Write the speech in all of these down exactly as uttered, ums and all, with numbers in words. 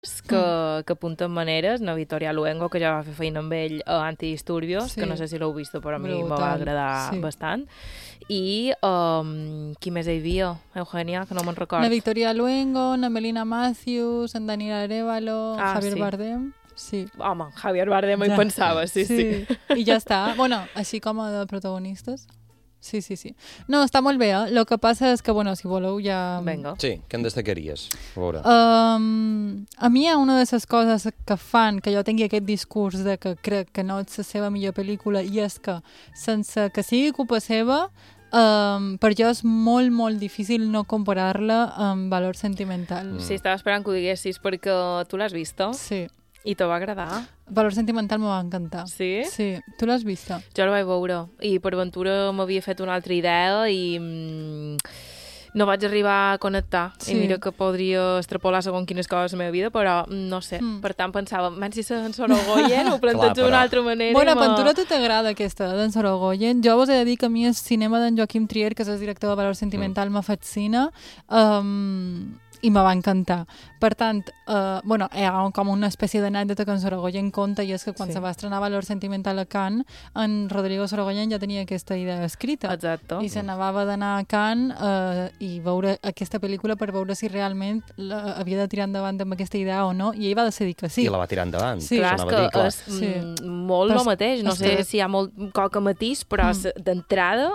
que, mm. que apunten maneres, na Victoria Luengo, que ja va fer feina amb ell a Antidisturbios, sí. que no sé si l'heu vist, però a mi me va agradar sí. bastant. I um, qui més hi havia? Eugènia, que no me'n recordo. Na Victoria Luengo, na Melina Matthews, en Daniel Arévalo, ah, Javier sí. Bardem... Sí. Home, Javier Bardem ja. hi pensava, sí, sí, sí. I ja està. Bueno, així com a de protagonistes... Sí, sí, sí. No, està molt bé, eh? El que passa és que, bueno, si voleu ja... Venga. Sí, què en destacaries? A veure. Um, a mi hi ha una de les coses que fan que jo tingui aquest discurs de que crec que no és la seva millor pel·lícula i és que, sense que sigui culpa seva, um, per jo és molt, molt difícil no comparar-la amb Valor Sentimental. Mm. Sí, estava esperant que ho diguessis perquè tu l'has vist? Sí. I te va agradar? Valor Sentimental me va encantar. Sí? Sí. Tu l'has vista? Jo la vaig veure. I per aventura m'havia fet una altra idea i mm, no vaig arribar a connectar. Sí. I mira que podria extrapolar segons quines coses de la meva vida, però no sé. Mm. Per tant, pensava, menys si d'en Sorogoyen ho plantejo d'una altra manera. Bona ma... aventura, tu t'agrada aquesta d'en Sorogoyen. Jo vos he de dir que a mi el cinema d'en Joaquim Trier, que és el director de Valor Sentimental, mm. m'ha fascina. Um, i me va encantar. Per tant, eh, bueno, hi ha com una espècie d'anècdota que en Sorogoyen conta i és que quan sí. se va estrenar Valor Sentimental a Cannes, en Rodrigo Sorogoyen ja tenia aquesta idea escrita. Exacte. I se n'anava d'anar a Cannes eh, i veure aquesta pel·lícula per veure si realment la, havia de tirar endavant amb aquesta idea o no, i ell va decidir que sí. I la va tirar endavant. Sí, clar, és que dir, clar. és sí. molt el mateix. No sé que... si hi ha molt coca matís, però mm. d'entrada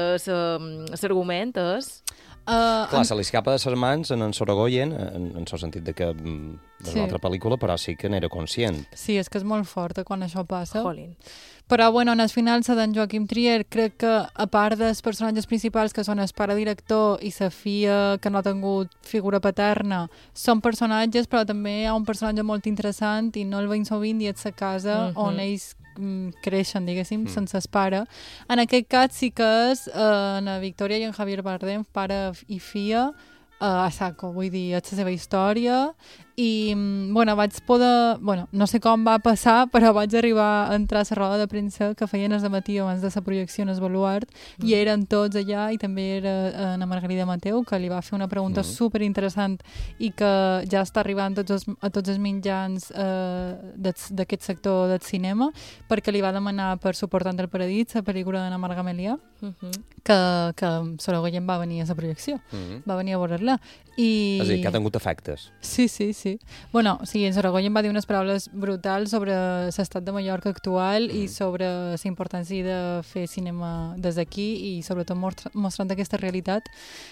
l'argument eh, és... Uh, Clar, en... se li escapa de ses mans en en Sorogoyen, en, en el sentit de que mm, és sí. una altra pel·lícula, però sí que n'era conscient. Sí, és que és molt forta quan això passa. Jolín. Però, bueno, en els finals d'en Joaquim Trier, crec que, a part dels personatges principals, que són el pare director i la filla que no ha tingut figura paterna, són personatges, però també hi ha un personatge molt interessant i no el veiem sovint i és la casa mm -hmm. on ells creixen, diguéssim, mm. sense es pare. En aquest cas sí que és eh, en Victoria i en Javier Bardem, pare i filla, eh, a saco, vull dir, és la seva història i, bueno, vaig poder... Bueno, no sé com va passar, però vaig arribar a entrar a la roda de premsa que feien els de matí abans de la projecció en el Baluart mm. i eren tots allà i també era Ana Margarida Mateu, que li va fer una pregunta mm. superinteressant i que ja està arribant tots els, a tots els mitjans eh, d'aquest sector del cinema, perquè li va demanar per Suportant el Paradís, la pel·lícula d'Anna Marga Melià, mm -hmm. que, que Sorogoyen va venir a la projecció, mm -hmm. va venir a veure-la. I... És a dir, que ha tingut efectes. Sí, sí, sí. Bueno, sí, en Sorogoyen va dir unes paraules brutals sobre l'estat de Mallorca actual mm. i sobre la importància de fer cinema des d'aquí i sobretot mostra, mostrant aquesta realitat.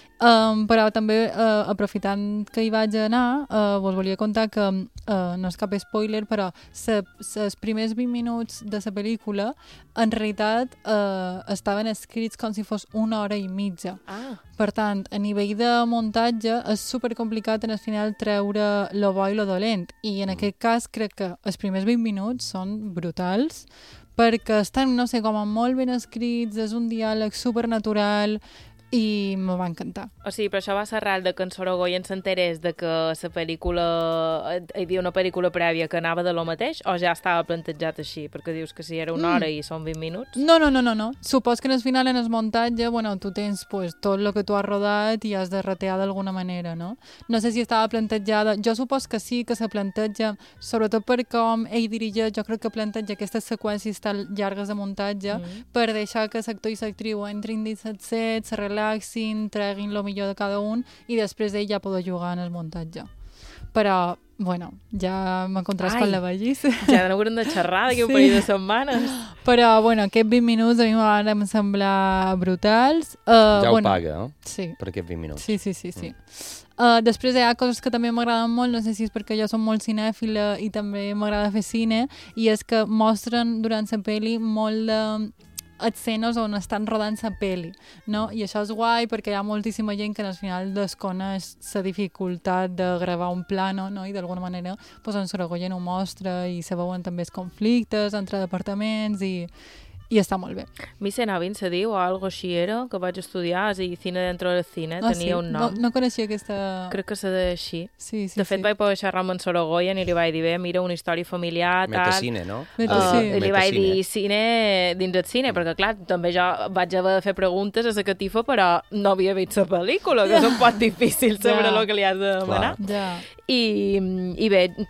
Um, però també, uh, aprofitant que hi vaig anar, uh, vos volia contar que, uh, no és cap spoiler, però els primers vint minuts de la pel·lícula en realitat uh, estaven escrits com si fos una hora i mitja. Ah. Per tant, a nivell de muntatge és supercomplicat en el final treure lo bo i lo dolent. I en mm. aquest cas crec que els primers vint minuts són brutals perquè estan, no sé, com molt ben escrits, és un diàleg supernatural i me va encantar. O sigui, però això va ser arrel de que en Sorogoyen s'enterés de que la pel·lícula... hi havia una pel·lícula prèvia que anava de lo mateix o ja estava plantejat així? Perquè dius que si era una hora mm. i són vint minuts... No, no, no, no, no. Supos que en el final, en el muntatge, bueno, tu tens pues, tot el que tu has rodat i has de retear d'alguna manera, no? No sé si estava plantejada... Jo supos que sí, que se planteja, sobretot per com ell dirigeix, jo crec que planteja aquestes seqüències tan llargues de muntatge mm. per deixar que l'actor i l'actriu entrin dins el set, se relaxin, treguin el millor de cada un i després d'ell ja poder jugar en el muntatge. Però, bueno, ja m'encontràs quan la vegis. Ja n'haurem de xerrar d'aquí sí. un parell de setmanes. Però, bueno, aquests vint minuts a mi m'han semblat brutals. Uh, ja bueno, ho paga, no? Sí. Per aquests vint minuts. Sí, sí, sí. sí. Mm. Uh, després hi ha coses que també m'agraden molt, no sé si és perquè jo som molt cinèfila i també m'agrada fer cine, i és que mostren durant la pel·li molt de escenes on estan rodant la pel·li, no? I això és guai perquè hi ha moltíssima gent que al final desconeix la dificultat de gravar un plano, no? I d'alguna manera pues, en Sorogoyen ho mostra i se veuen també els conflictes entre departaments i, i està molt bé. Mi se Navin se diu, o algo així era, que vaig estudiar, és a dir, cine dentro del cine, ah, tenia sí? un nom. No, no coneixia aquesta... Crec que se deia així. Sí, sí, de fet, sí. vaig poder xerrar amb en Sorogoyen i li vaig dir, bé, mira, una història familiar, tal... Metacine, no? Metacine. Uh, li vaig dir cine dins del cine, perquè, clar, també jo vaig haver de fer preguntes a la catifa, però no havia vist la pel·lícula, que és un poc difícil saber ja. el que li has de demanar. Ja. I, I bé,